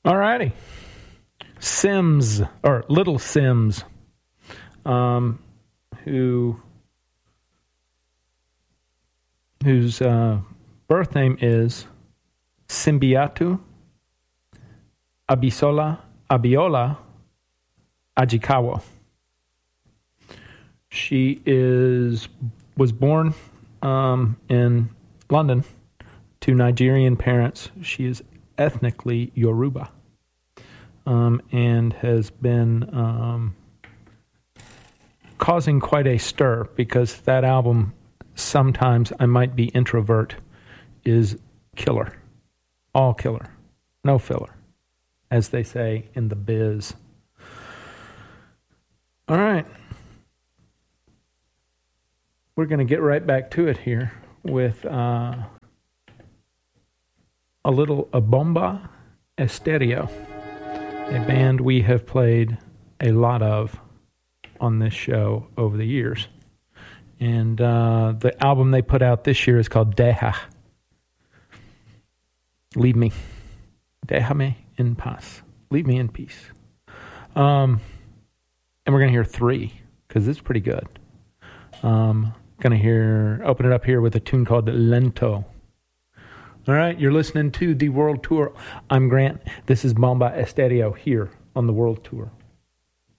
All righty. Sims, or Little Sims, whose birth name is Simbiatu Abiola Ajikawa. She was born in London to Nigerian parents. She is ethnically Yoruba, and has been causing quite a stir because that album, Sometimes I Might Be Introvert, is killer. All killer. No filler, as they say in the biz. All right. We're going to get right back to it here with a Bomba Estéreo, a band we have played a lot of on this show over the years. And the album they put out this year is called Deja. Leave me. Déjame en paz. Leave me in peace. And we're going to hear 3, because it's pretty good. Open it up here with a tune called Lento. All right, you're listening to the World Tour. I'm Grant. This is Bomba Estéreo here on the World Tour.